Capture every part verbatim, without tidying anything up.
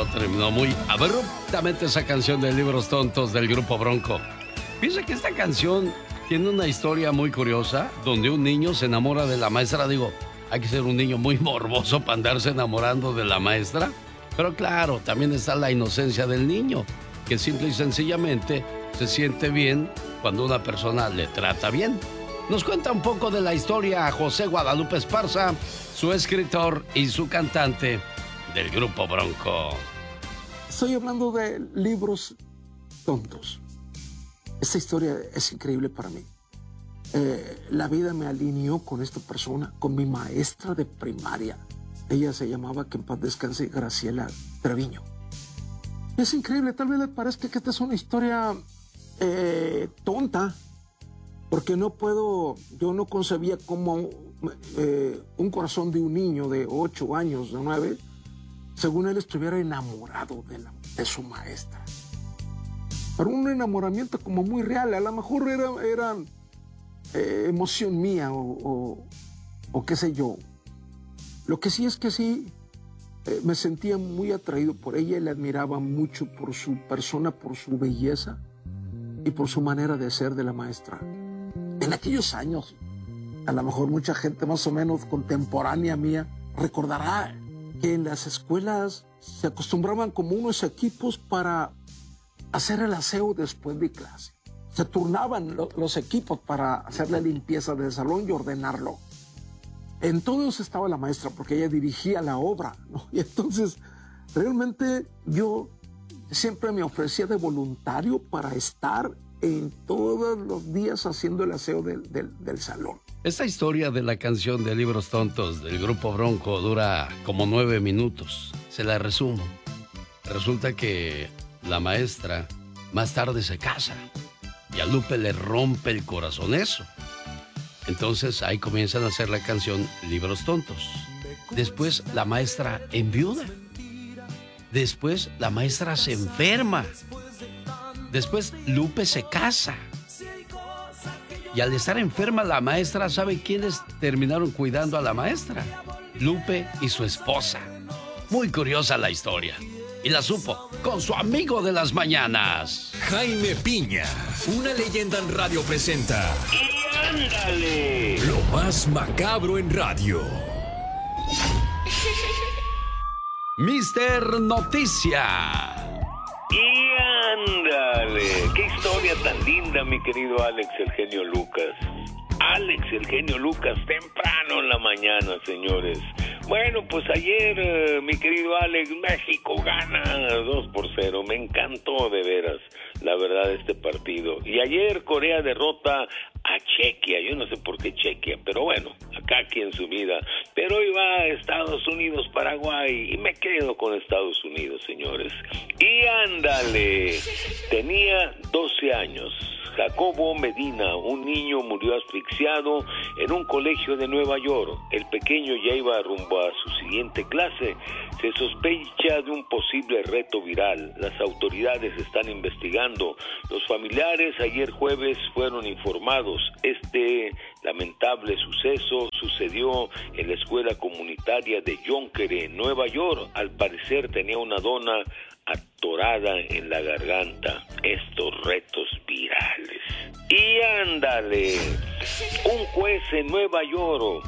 Todo terminó muy abruptamente esa canción de Libros Tontos del Grupo Bronco. Piensa que esta canción tiene una historia muy curiosa donde un niño se enamora de la maestra. Digo, hay que ser un niño muy morboso para andarse enamorando de la maestra. Pero claro, también está la inocencia del niño, que simple y sencillamente se siente bien cuando una persona le trata bien. Nos cuenta un poco de la historia a José Guadalupe Esparza, su escritor y su cantante del Grupo Bronco. Estoy hablando de Libros Tontos. Esta historia es increíble para mí. Eh, la vida me alineó con esta persona, con mi maestra de primaria. Ella se llamaba, que en paz descanse, Graciela Treviño. Es increíble, tal vez le parezca que esta es una historia eh, tonta, porque no puedo, yo no concebía cómo eh, un corazón de un niño de ocho años, de nueve, según él estuviera enamorado de, la, de su maestra. Pero un enamoramiento como muy real, a lo mejor era, era eh, emoción mía o, o, o qué sé yo. Lo que sí es que sí, eh, me sentía muy atraído por ella y la admiraba mucho por su persona, por su belleza y por su manera de ser de la maestra. En aquellos años, a lo mejor mucha gente más o menos contemporánea mía recordará que en las escuelas se acostumbraban como unos equipos para hacer el aseo después de clase. Se turnaban lo, los equipos para hacer la limpieza del salón y ordenarlo. En todos estaba la maestra porque ella dirigía la obra, ¿no? Y entonces realmente yo siempre me ofrecía de voluntario para estar en todos los días haciendo el aseo del, del, del salón. Esta historia de la canción de Libros Tontos del Grupo Bronco dura como nueve minutos. Se la resumo. Resulta que la maestra más tarde se casa y a Lupe le rompe el corazón eso. Entonces ahí comienzan a hacer la canción Libros Tontos. Después la maestra enviuda. Después la maestra se enferma. Después Lupe se casa. Y al estar enferma la maestra, ¿sabe quiénes terminaron cuidando a la maestra? Lupe y su esposa. Muy curiosa la historia. Y la supo con su amigo de las mañanas. Jaime Piña, una leyenda en radio presenta. ¡Y ándale! Lo más macabro en radio. Mister Noticia. ¡Y ándale! ¡Qué historia tan linda, mi querido Alex, el genio Lucas! Alex, el genio Lucas, temprano en la mañana, señores. Bueno, pues ayer, eh, mi querido Alex, México gana dos por cero. Me encantó de veras, la verdad, este partido. Y ayer Corea derrota a Chequia. Yo no sé por qué Chequia, pero bueno, acá aquí en su vida. Pero hoy va Estados Unidos, Paraguay, y me quedo con Estados Unidos, señores. Y ándale, tenía doce años. Jacobo Medina, un niño, murió asfixiado en un colegio de Nueva York. El pequeño ya iba rumbo a su siguiente clase. Se sospecha de un posible reto viral. Las autoridades están investigando. Los familiares ayer jueves fueron informados. Este lamentable suceso sucedió en la escuela comunitaria de Yonkers, en Nueva York. Al parecer tenía una dona atorada en la garganta. Estos retos virales. Y ándale, un juez en Nueva York,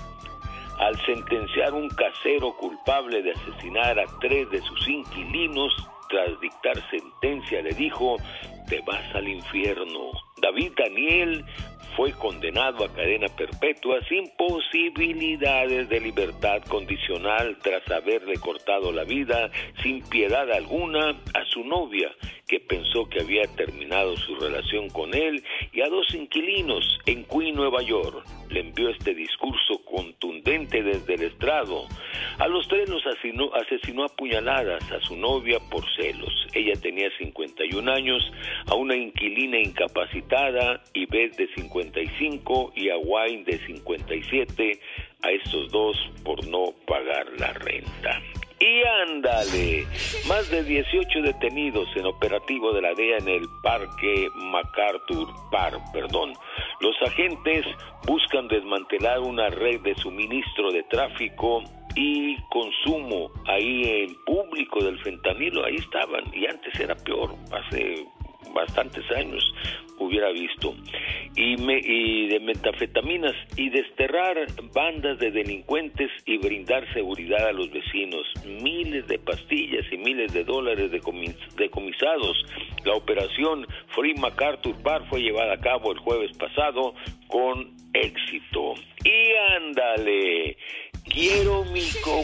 al sentenciar a un casero culpable de asesinar a tres de sus inquilinos, tras dictar sentencia, le dijo: te vas al infierno. David Daniel fue condenado a cadena perpetua sin posibilidades de libertad condicional tras haberle cortado la vida sin piedad alguna a su novia, que pensó que había terminado su relación con él, y a dos inquilinos en Queens, Nueva York. Le envió este discurso contundente desde el estrado. A los tres los asesinó, asesinó a puñaladas, a su novia por celos. Ella tenía cincuenta y un años, a una inquilina incapacitada, Yvette de cincuenta y cinco y a Wayne de cincuenta y siete, a estos dos por no pagar la renta. Y ándale, más de dieciocho detenidos en operativo de la D E A en el parque MacArthur Park, perdón. Los agentes buscan desmantelar una red de suministro de tráfico y consumo ahí en público tráfico del fentanilo, ahí estaban, y antes era peor, hace bastantes años hubiera visto, y, me, y de metanfetaminas, y desterrar bandas de delincuentes y brindar seguridad a los vecinos, miles de pastillas y miles de dólares decomis, decomisados. La operación Free MacArthur Park fue llevada a cabo el jueves pasado con éxito. Y ándale, quiero mi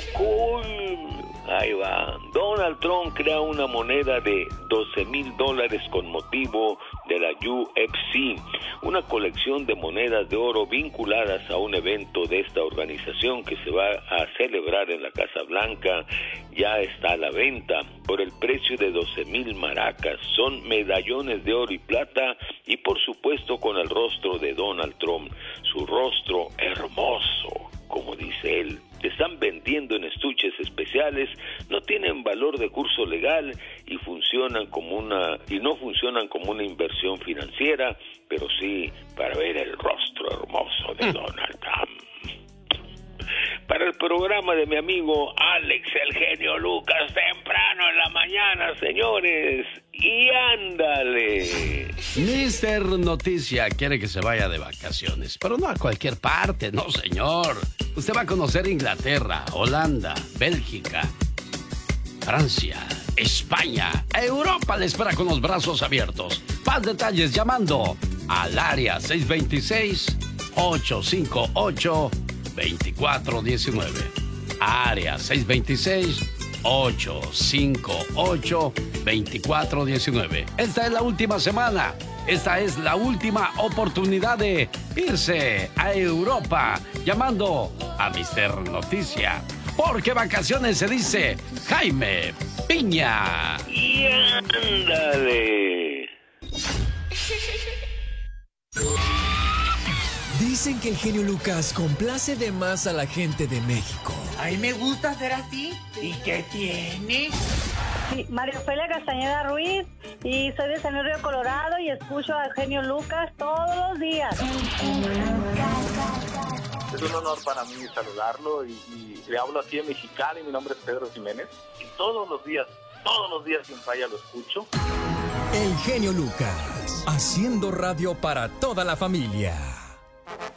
cocol. Ahí va. Donald Trump crea una moneda de doce mil dólares con motivo de la U F C, una colección de monedas de oro vinculadas a un evento de esta organización que se va a celebrar en la Casa Blanca. Ya está a la venta por el precio de doce mil maracas. Son medallones de oro y plata y por supuesto con el rostro de Donald Trump, su rostro hermoso, como dice él. Se están vendiendo en estuches especiales, no tienen valor de curso legal y funcionan como una y no funcionan como una inversión financiera, pero sí para ver el rostro hermoso de Donald Trump. Para el programa de mi amigo Alex el genio Lucas, temprano en la mañana, señores, y ándale. mister Noticia quiere que se vaya de vacaciones, pero no a cualquier parte, no señor. Usted va a conocer Inglaterra, Holanda, Bélgica, Francia, España, Europa le espera con los brazos abiertos. Más detalles llamando al área seis dos seis, ocho cinco ocho, dos cuatro uno nueve. Área seis dos seis, ocho cinco ocho, dos cuatro uno nueve. Esta es la última semana. Esta es la última oportunidad de irse a Europa llamando a mister Noticia. Porque vacaciones se dice Jaime Piña. Y ándale. Dicen que el genio Lucas complace de más a la gente de México. A mí me gusta ser así. ¿Y qué tiene? Sí, María Ofelia Castañeda Ruiz, y soy de San Luis Río Colorado y escucho al genio Lucas todos los días. Es un honor para mí saludarlo y, y le hablo aquí en Mexicali. Mi nombre es Pedro Jiménez y todos los días, todos los días sin falla lo escucho. El genio Lucas, haciendo radio para toda la familia.